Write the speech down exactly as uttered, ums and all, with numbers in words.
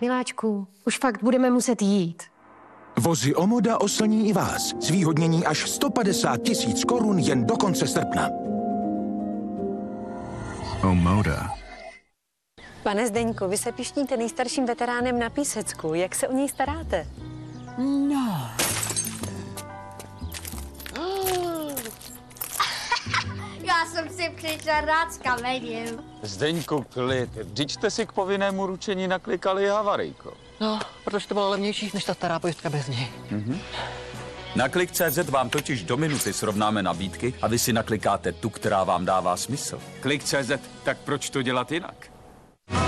Miláčku, už fakt budeme muset jít. Vozy Omoda oslní i vás. Zvýhodnění až sto padesát tisíc korun jen do konce srpna. Omoda. Pane Zdeňku, vy se pišníte nejstarším veteránem na Písecku. Jak se o něj staráte? No. Já jsem si přišla rád s kamením. Zdeňku, klid. Vždyť jste si k povinnému ručení naklikali havarijko. No, protože to bylo levnější než ta stará pojistka bez něj. Mhm. Na Klik tečka cé zet vám totiž do minuty srovnáme nabídky a vy si naklikáte tu, která vám dává smysl. Klik tečka cé zet, tak proč to dělat jinak?